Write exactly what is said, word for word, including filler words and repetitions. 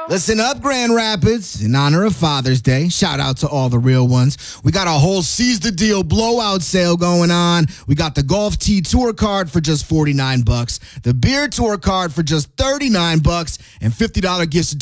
Listen up, Grand Rapids. In honor of Father's Day, shout out to all the real ones. We got a whole Seize the Deal blowout sale going on. We got the Golf Tee Tour card for just forty-nine bucks, the Beer Tour card for just thirty-nine bucks, and fifty dollars gift